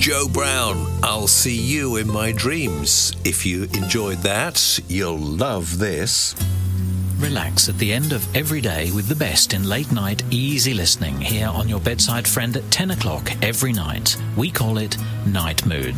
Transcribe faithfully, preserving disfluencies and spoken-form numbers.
Joe Brown, I'll See You in My Dreams. If you enjoyed that, you'll love this. Relax at the end of every day with the best in late-night easy listening here on your bedside friend at ten o'clock every night. We call it Night Mood.